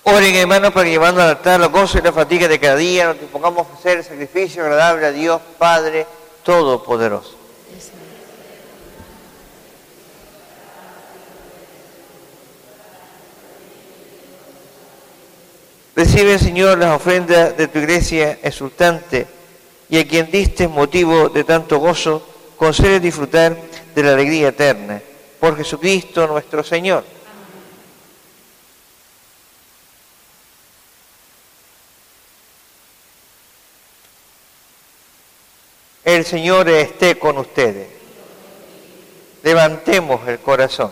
Oren, hermanos, para que llevando al altar los gozos y la fatiga de cada día, nos dispongamos a ofrecer el sacrificio agradable a Dios Padre Todopoderoso. Recibe, Señor, las ofrendas de tu iglesia exultante, y a quien diste motivo de tanto gozo, concede disfrutar de la alegría eterna. Por Jesucristo nuestro Señor. El Señor esté con ustedes. Levantemos el corazón.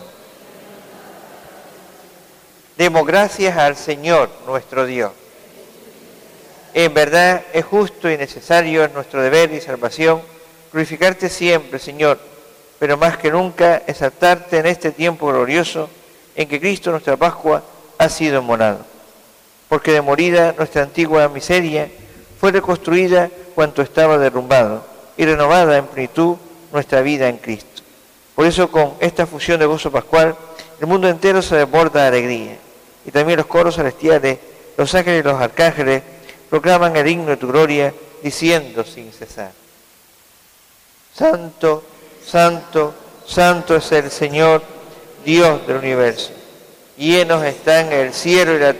Demos gracias al Señor nuestro Dios. En verdad es justo y necesario, es nuestro deber y salvación, glorificarte siempre, Señor, pero más que nunca exaltarte en este tiempo glorioso en que Cristo, nuestra Pascua, ha sido inmolado. Porque demolida nuestra antigua miseria, fue reconstruida cuanto estaba derrumbado, y renovada en plenitud nuestra vida en Cristo. Por eso, con esta fusión de gozo pascual, el mundo entero se desborda de alegría, y también los coros celestiales, los ángeles y los arcángeles proclaman el himno de tu gloria, diciendo sin cesar: Santo, Santo, Santo es el Señor, Dios del universo. Llenos están el cielo y la